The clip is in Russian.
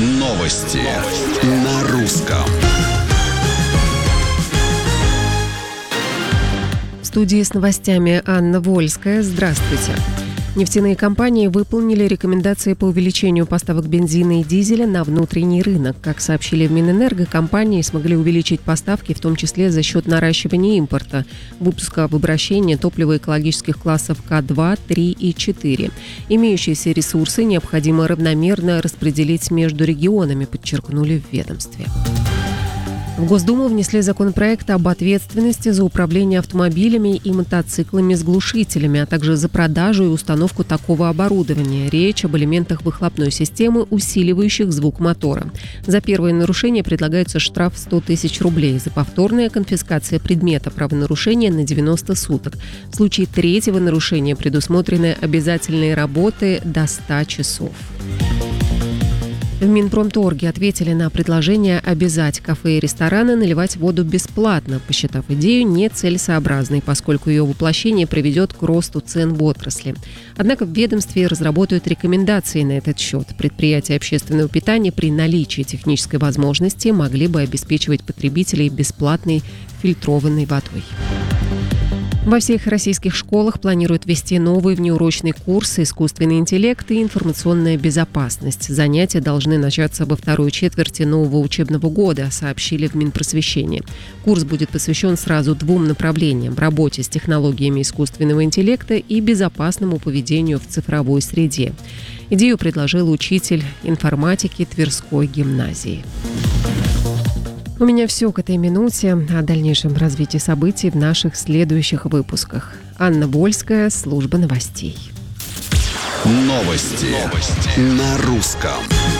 Новости на русском. В студии с новостями Анна Вольская. Здравствуйте. Нефтяные компании выполнили рекомендации по увеличению поставок бензина и дизеля на внутренний рынок. Как сообщили в Минэнерго, компании смогли увеличить поставки, в том числе за счет наращивания импорта, выпуска в обращение топлива экологических классов К2, 3 и 4. Имеющиеся ресурсы необходимо равномерно распределить между регионами, подчеркнули в ведомстве. В Госдуму внесли законопроект об ответственности за управление автомобилями и мотоциклами с глушителями, а также за продажу и установку такого оборудования. Речь об элементах выхлопной системы, усиливающих звук мотора. За первое нарушение предлагается штраф в 100 тысяч рублей. За повторное – конфискация предмета правонарушения на 90 суток. В случае третьего нарушения предусмотрены обязательные работы до 100 часов. В Минпромторге ответили на предложение обязать кафе и рестораны наливать воду бесплатно, посчитав идею нецелесообразной, поскольку ее воплощение приведет к росту цен в отрасли. Однако в ведомстве разработают рекомендации на этот счет. Предприятия общественного питания при наличии технической возможности могли бы обеспечивать потребителей бесплатной фильтрованной водой. Во всех российских школах планируют ввести новый внеурочный курс «Искусственный интеллект и информационная безопасность». Занятия должны начаться во второй четверти нового учебного года, сообщили в Минпросвещении. Курс будет посвящен сразу двум направлениям – работе с технологиями искусственного интеллекта и безопасному поведению в цифровой среде. Идею предложил учитель информатики Тверской гимназии. У меня все к этой минуте. О дальнейшем развитии событий в наших следующих выпусках. Анна Вольская, служба новостей. Новости на русском.